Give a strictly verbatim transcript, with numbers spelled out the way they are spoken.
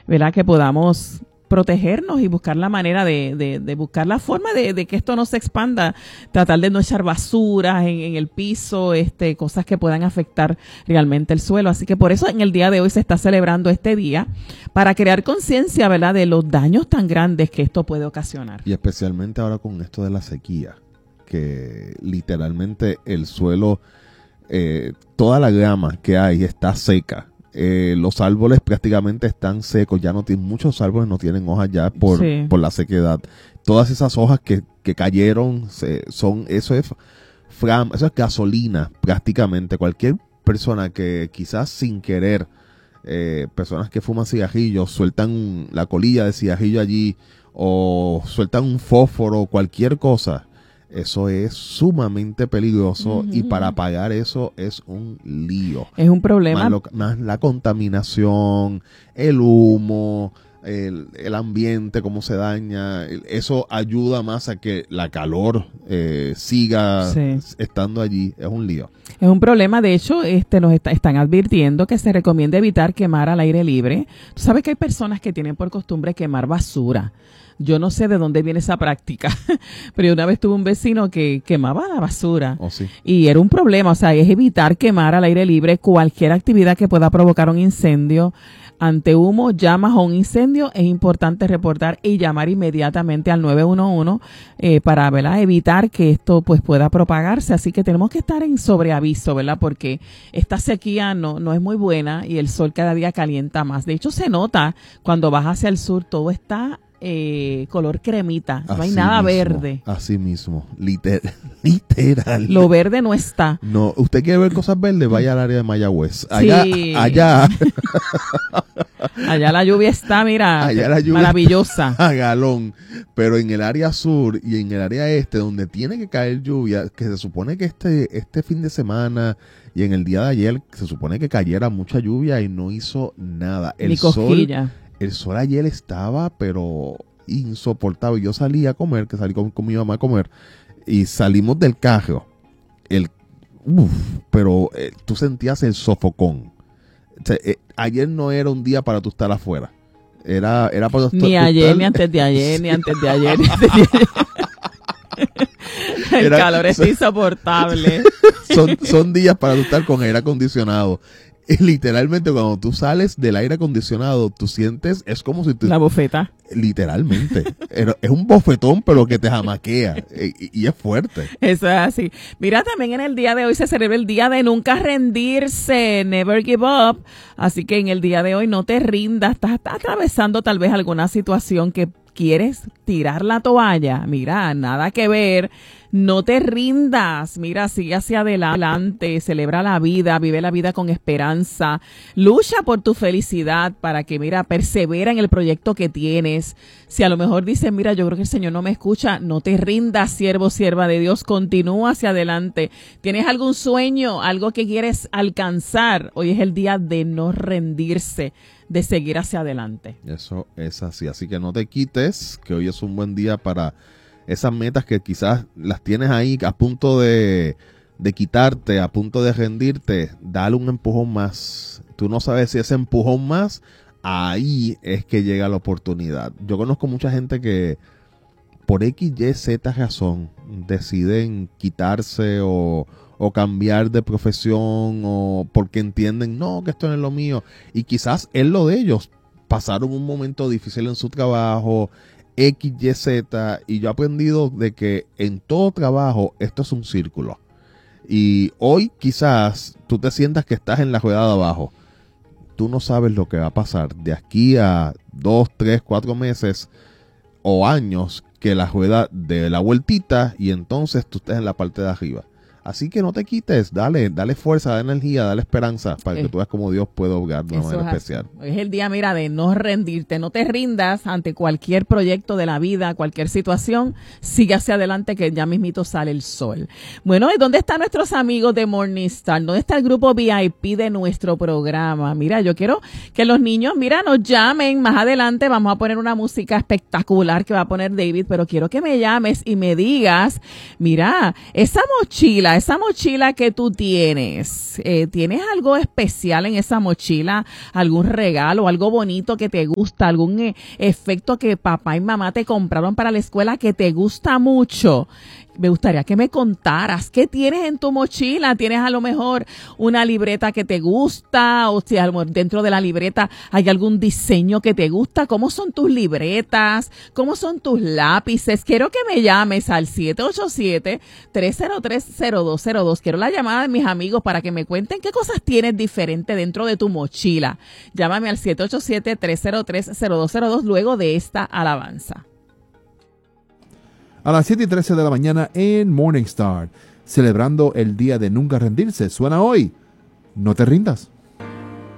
¿verdad? Que podamos protegernos y buscar la manera de, de, de buscar la forma de, de que esto no se expanda, tratar de no echar basuras en, en el piso, este, cosas que puedan afectar realmente el suelo. Así que por eso en el día de hoy se está celebrando este día para crear conciencia, ¿verdad?, de los daños tan grandes que esto puede ocasionar. Y especialmente ahora con esto de la sequía, que literalmente el suelo, eh, toda la grama que hay está seca. Eh, los árboles prácticamente están secos, ya no tienen, muchos árboles no tienen hojas ya por, sí. por la sequedad. Todas esas hojas que, que cayeron, se, son, eso es flam, eso es gasolina prácticamente. Cualquier persona que quizás sin querer, eh, personas que fuman cigarrillos, sueltan la colilla de cigarrillo allí o sueltan un fósforo, cualquier cosa. Eso es sumamente peligroso, uh-huh. y para apagar eso es un lío. Es un problema. Más, lo, más la contaminación, el humo, el, el ambiente, cómo se daña. Eso ayuda más a que la calor eh, siga sí. estando allí. Es un lío. Es un problema. De hecho, este nos está, están advirtiendo que se recomienda evitar quemar al aire libre. Tú sabes que hay personas que tienen por costumbre quemar basura. Yo no sé de dónde viene esa práctica, pero una vez tuve un vecino que quemaba la basura. Oh, sí. Y era un problema. O sea, es evitar quemar al aire libre cualquier actividad que pueda provocar un incendio. Ante humo, llamas o un incendio, es importante reportar y llamar inmediatamente al nueve uno uno eh, para, ¿verdad?, evitar que esto pues pueda propagarse. Así que tenemos que estar en sobreaviso, ¿verdad? Porque esta sequía no, no es muy buena y el sol cada día calienta más. De hecho, se nota cuando vas hacia el sur, todo está Eh, color cremita, no hay así nada mismo, verde. Así mismo, Liter, literal. Lo verde no está. No, usted quiere ver cosas verdes, vaya al área de Mayagüez. Allá, sí. allá. Allá la lluvia está, mira, allá la lluvia maravillosa. Está a galón. Pero en el área sur y en el área este, donde tiene que caer lluvia, que se supone que este, este fin de semana y en el día de ayer, se supone que cayera mucha lluvia y no hizo nada. El Ni cosquilla. Sol, el sol ayer estaba, pero insoportable. Yo salí a comer, que salí con, con mi mamá a comer, y salimos del carro. El, uf, pero eh, tú sentías el sofocón. O sea, eh, ayer no era un día para tú estar afuera. Era, era para tú, Ni tú ayer, estar... ni antes de ayer, ni antes de ayer, ni antes de ayer. El era, calor es son, insoportable. Son, son días para tú estar con aire acondicionado. Y literalmente cuando tú sales del aire acondicionado, tú sientes, es como si tú... La bofeta. Literalmente. Es un bofetón, pero que te jamaquea. Y, y es fuerte. Eso es así. Mira, también en el día de hoy se celebra el día de nunca rendirse, never give up. Así que en el día de hoy no te rindas. Estás, estás atravesando tal vez alguna situación que quieres tirar la toalla. Mira, nada que ver. No te rindas, mira, sigue hacia adelante, celebra la vida, vive la vida con esperanza, lucha por tu felicidad para que, mira, persevera en el proyecto que tienes. Si a lo mejor dices, mira, yo creo que el Señor no me escucha, no te rindas, siervo, sierva de Dios, continúa hacia adelante. ¿Tienes algún sueño, algo que quieres alcanzar? Hoy es el día de no rendirse, de seguir hacia adelante. Eso es así, así que no te quites, que hoy es un buen día para esas metas que quizás las tienes ahí a punto de, de quitarte, a punto de rendirte. Dale un empujón más. Tú no sabes si ese empujón más, ahí es que llega la oportunidad. Yo conozco mucha gente que por X, Y, Z razón deciden quitarse o, o cambiar de profesión o porque entienden, no, que esto no es lo mío. Y quizás es lo de ellos. Pasaron un momento difícil en su trabajo, X, Y, Z, y yo he aprendido de que en todo trabajo esto es un círculo. Y hoy quizás tú te sientas que estás en la rueda de abajo. Tú no sabes lo que va a pasar de aquí a dos, tres, cuatro meses o años que la rueda de la vueltita y entonces tú estés en la parte de arriba. Así que no te quites, dale, dale fuerza, dale energía, dale esperanza para eh, que tú veas cómo Dios puede obrar de una manera es especial. Hoy es el día, mira, de no rendirte, no te rindas ante cualquier proyecto de la vida, cualquier situación, sigue hacia adelante que ya mismito sale el sol. Bueno, ¿y dónde están nuestros amigos de Morningstar? ¿Dónde está el grupo V I P de nuestro programa? Mira, yo quiero que los niños, mira, nos llamen, más adelante vamos a poner una música espectacular que va a poner David, pero quiero que me llames y me digas, mira, esa mochila, Mira, esa mochila que tú tienes, eh, ¿tienes algo especial en esa mochila? ¿Algún regalo, algo bonito que te gusta? ¿Algún eh, efecto que papá y mamá te compraron para la escuela que te gusta mucho? Me gustaría que me contaras qué tienes en tu mochila. ¿Tienes a lo mejor una libreta que te gusta? O si dentro de la libreta hay algún diseño que te gusta. ¿Cómo son tus libretas? ¿Cómo son tus lápices? Quiero que me llames al siete ocho siete, tres cero tres, cero dos cero dos. Quiero la llamada de mis amigos para que me cuenten qué cosas tienes diferente dentro de tu mochila. Llámame al siete ocho siete, tres cero tres, cero dos cero dos luego de esta alabanza. A las siete y trece de la mañana en Morning Star, celebrando el día de nunca rendirse. Suena hoy, no te rindas.